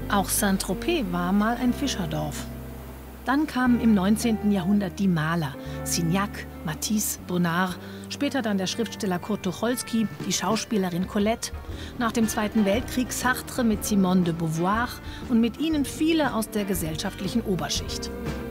Auch Saint-Tropez war mal ein Fischerdorf. Dann kamen im 19. Jahrhundert die Maler, Signac, Matisse, Bonnard, später dann der Schriftsteller Kurt Tucholsky, die Schauspielerin Colette, nach dem Zweiten Weltkrieg Sartre mit Simone de Beauvoir und mit ihnen viele aus der gesellschaftlichen Oberschicht.